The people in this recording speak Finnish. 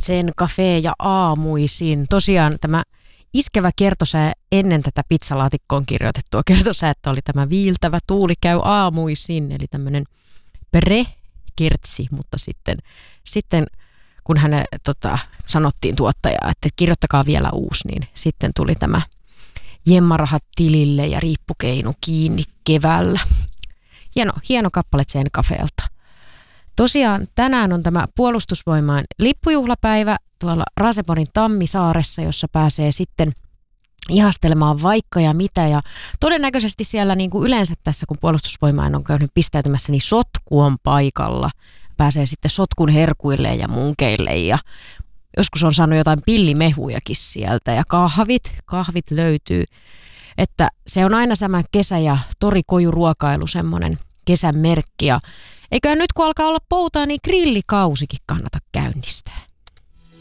Sen Café ja aamuisin. Tosiaan tämä iskevä kertosää ennen tätä pizzalaatikkoon kirjoitettua kertosäätä oli tämä viiltävä tuuli käy aamuisin, eli tämmöinen pre-kertsi, mutta sitten kun hänen sanottiin tuottajaa, että kirjoittakaa vielä uusi, niin sitten tuli tämä jemmarahat tilille ja riippukeinu kiinni keväällä. Hieno kappale Sen Cafélta. Tosiaan tänään on tämä Puolustusvoimain lippujuhlapäivä tuolla Raaseporin Tammisaaressa, jossa pääsee sitten ihastelemaan vaikka ja mitä. Ja todennäköisesti siellä niin kuin yleensä tässä, kun Puolustusvoimain on käynyt pistäytymässä, niin sotku on paikalla. Pääsee sitten sotkun herkuille ja munkeille ja joskus on saanut jotain pillimehujakin sieltä ja kahvit löytyy. Että se on aina sama kesä- ja torikojuruokailu semmoinen kesän merkki. Ja eiköhän nyt kun alkaa olla poutaa, niin grillikausikin kannata käynnistää.